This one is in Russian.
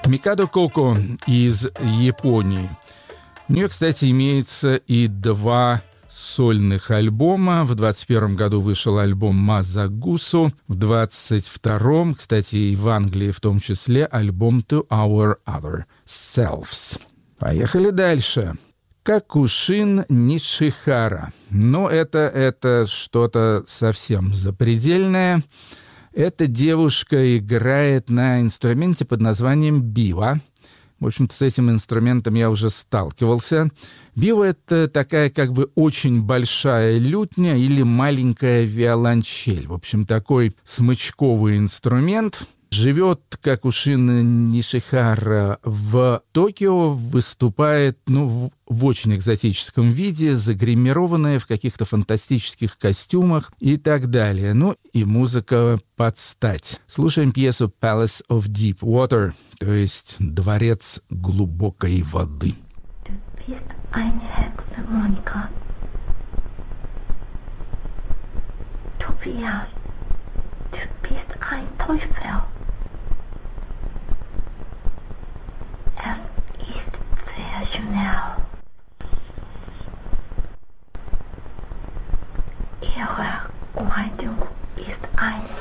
Микадо Коко из Японии. У нее, кстати, имеется и 2 сольных альбома. В 21 году вышел альбом «Мазагусу». В 22-м, кстати, и в Англии в том числе, альбом «To Our Other Selves». Поехали дальше. Какушин Нишихара. Но это что-то совсем запредельное. Эта девушка играет на инструменте под названием бива. В общем-то, с этим инструментом я уже сталкивался. Бива — это такая как бы очень большая лютня или маленькая виолончель. В общем, такой смычковый инструмент. Живет Какушин Нишихара в Токио, выступает в очень экзотическом виде, загримированная в каких-то фантастических костюмах и так далее. И музыка под стать. Слушаем пьесу «Palace of Deep Water», то есть «Дворец глубокой воды». Du bist eine Hexe, Monika. Tobias, du bist ein Teufel. Es ist sehr schnell. Ihre Kleidung ist ein